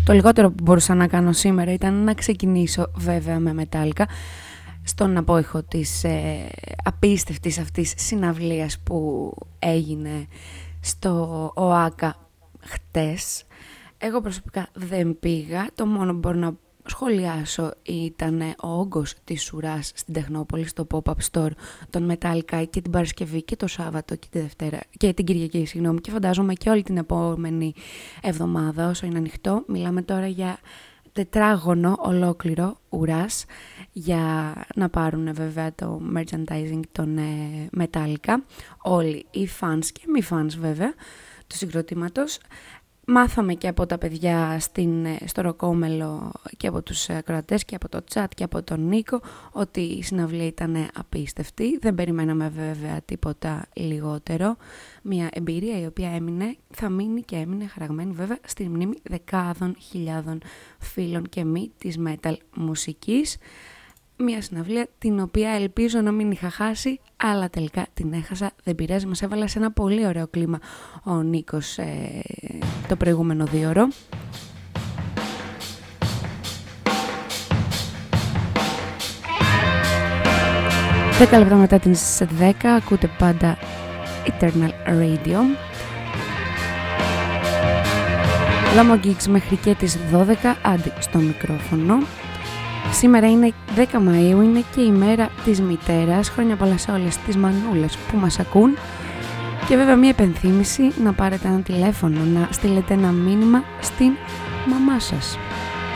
Το λιγότερο που μπορούσα να κάνω σήμερα ήταν να ξεκινήσω βέβαια με Metallica στον απόϊχο της απίστευτης αυτής συναυλίας που έγινε στο ΟΑΚΑ χτες. Εγώ προσωπικά δεν πήγα, το μόνο που μπορώ να σχολιάσω ήταν ο όγκος της ουράς στην Τεχνόπολη, στο pop-up store των Metallica και την Παρασκευή και το Σάββατο και τη Δευτέρα και την Κυριακή, συγγνώμη, και φαντάζομαι και όλη την επόμενη εβδομάδα όσο είναι ανοιχτό. Μιλάμε τώρα για τετράγωνο ολόκληρο ουράς για να πάρουν βέβαια το merchandising των Metallica, όλοι οι fans και μη fans βέβαια του συγκροτήματος. Μάθαμε και από τα παιδιά στο Ροκόμελο και από τους ακροατές και από το chat και από τον Νίκο ότι η συναυλία ήταν απίστευτη. Δεν περιμέναμε βέβαια τίποτα λιγότερο. Μια εμπειρία η οποία θα μείνει και έμεινε χαραγμένη βέβαια στη μνήμη δεκάδων χιλιάδων φίλων και μη της metal μουσικής. Μια συναυλία την οποία ελπίζω να μην είχα χάσει, αλλά τελικά την έχασα, δεν πειράζει, μας έβαλε σε ένα πολύ ωραίο κλίμα ο Νίκος το προηγούμενο 2ωρο. Δέκα λεπτά μετά τις 10 ακούτε πάντα Eternal Radio. Λάμο Geeks μέχρι και τις 12, Άντι στο μικρόφωνο. Σήμερα είναι 10 Μαΐου, είναι και η μέρα της μητέρας. Χρόνια πολλά σε όλες τις μανούλες που μας ακούν. Και βέβαια μια επενθύμηση να πάρετε ένα τηλέφωνο, να στείλετε ένα μήνυμα στην μαμά σας.